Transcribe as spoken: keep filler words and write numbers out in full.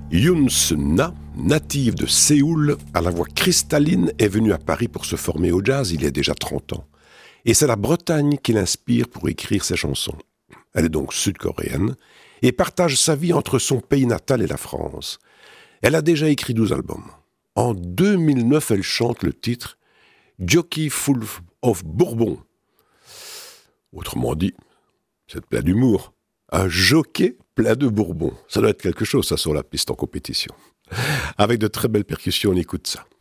Yoon Seung-na, native de Séoul, à la voix cristalline, est venue à Paris pour se former au jazz il y a déjà trente ans. Et c'est la Bretagne qui l'inspire pour écrire ses chansons. Elle est donc sud-coréenne et partage sa vie entre son pays natal et la France. Elle a déjà écrit douze albums. En deux mille neuf, elle chante le titre « Jockey Full of Bourbon ». Autrement dit, c'est plein d'humour. Un jockey plein de bourbon. Ça doit être quelque chose, ça, sur la piste en compétition. Avec de très belles percussions, on écoute ça.